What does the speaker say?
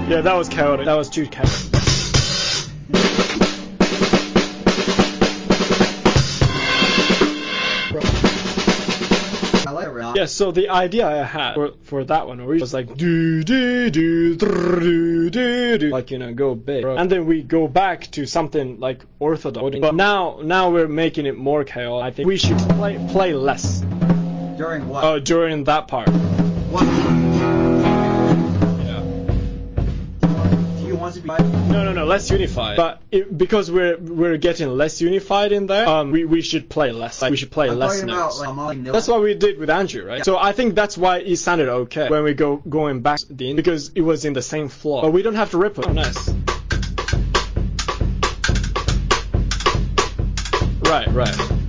Yeah, that was chaotic. That was too chaotic. Yeah, so the idea I had for that one was like do do do do do do, like, you know, go big, and then we go back to something like orthodox. But now we're making it more chaotic. I think we should play less. During what? During that part. What? Yeah. Do you want to be? No, less unified. But because we're getting less unified in there, we should play less. Like, we should play less notes. That's what we did with Andrew, right? Yeah. So I think that's why it sounded okay when we going back to the because it was in the same flow. But we don't have to rip it. Oh, nice. Right.